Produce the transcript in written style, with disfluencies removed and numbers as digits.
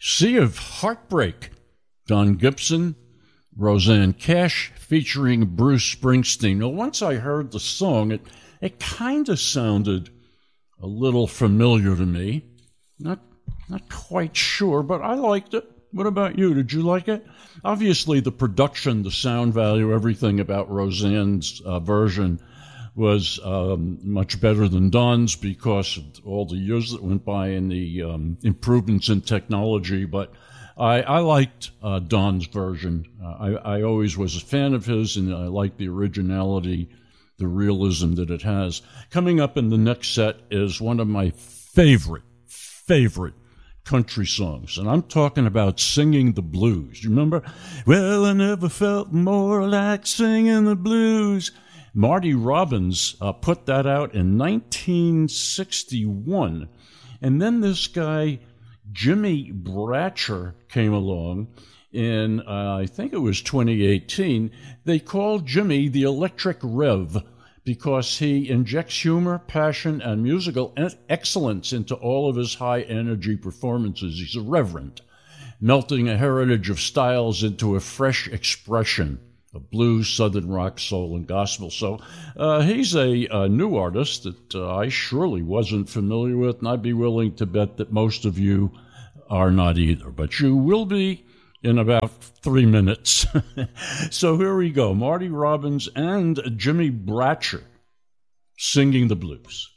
Sea of Heartbreak, Don Gibson, Rosanne Cash, featuring Bruce Springsteen. Now, once I heard the song, it kind of sounded a little familiar to me. Not quite sure, but I liked it. What about you? Did you like it? Obviously, the production, the sound value, everything about Rosanne's version was much better than Don's because of all the years that went by and the improvements in technology. But I liked Don's version. I always was a fan of his, and I liked the originality, the realism that it has. Coming up in the next set is one of my favorite country songs, and I'm talking about Singing the Blues. You remember? Well, I never felt more like singing the blues. Marty Robbins put that out in 1961, and then this guy Jimmy Bratcher came along in, I think it was 2018. They called Jimmy the Electric Rev because he injects humor, passion, and musical excellence into all of his high-energy performances. He's a reverend, melting a heritage of styles into a fresh expression of blues, southern rock, soul, and gospel. So he's a new artist that I surely wasn't familiar with, and I'd be willing to bet that most of you are not either. But you will be in about 3 minutes. So here we go. Marty Robbins and Jimmy Bratcher, Singing the Blues.